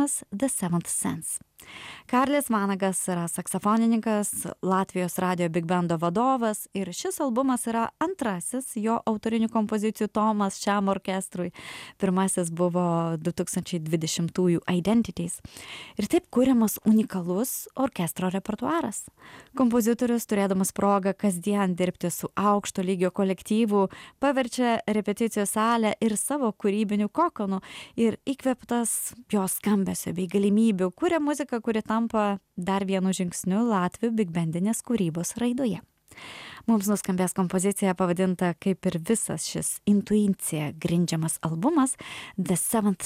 albumas The Seventh Sense. Karlis Vanagas yra saksofonininkas, Latvijos radio big bando vadovas ir šis albumas yra antrasis jo autorinių kompozicijų tomas šiam orkestrui. Pirmasis buvo 2020 Identities. Ir taip kuriamas unikalus orkestro repertuaras. Kompozitorius, turėdamas progą kasdien dirbti su aukšto lygio kolektyvu, paverčia repeticijų salę ir savo kūrybiniu kokonu ir įkvėptas jos skambesio bei galimybių kuria muziką, kuri tampa dar vienu žingsniu latvių bigbandinės kūrybos raidoje. Mums nuskambės kompozicija pavadinta kaip ir visas šis intuicija grindžiamas albumas The Seventh